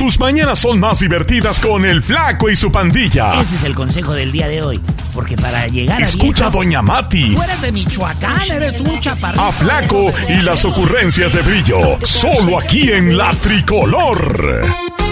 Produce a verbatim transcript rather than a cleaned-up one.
tus mañanas son más divertidas con el Flaco y su pandilla. Ese es el consejo del día de hoy. Porque para llegar a Escucha viejo, a Doña Mati. tú eres de Michoacán, eres un chaparrito. A Flaco y las ocurrencias de Brillo. Solo aquí en La Tricolor.